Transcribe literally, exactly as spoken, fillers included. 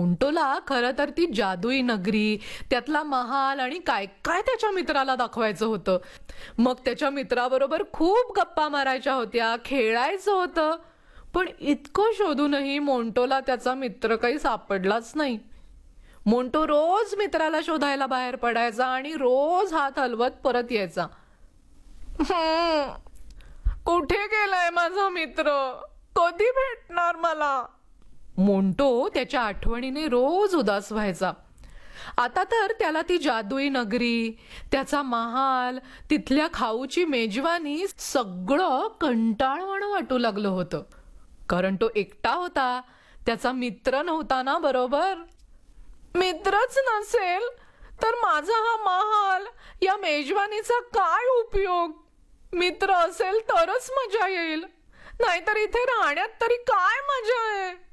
मोंटोला खरं तर ती जादुई नगरी, त्यातला महाल आणि काय काय त्याच्या मित्राला दाखवायचं होतं. मग त्याच्या मित्राबरोबर खूप गप्पा मारायच्या होत्या, खेळायचं होतं. पण इतकं शोधूनही मोंटोला त्याचा मित्र काही सापडलाच नाही. मोंटो रोज मित्राला शोधायला बाहेर पडायचा आणि रोज हात हलवत परत यायचा. "हं, कुठे गेलाय माझा मित्र? कधी भेटणार मला?" मोंटो त्याच्या आठवणीने रोज उदास व्हायचा. आता तर त्याला ती जादुई नगरी, त्याचा महाल, तिथल्या खाऊची मेजवानी सगळं कंटाळवाणं वाटू लागलं होतं. कारण तो एकटा होता, त्याचा मित्र नव्हता ना बरोबर. मित्रच नसेल तर माझा हा महाल, या मेजवानीचा काय उपयोग? मित्र असेल तरच मजा येईल, नाहीतर इथे राहण्यात तरी काय मजा आहे.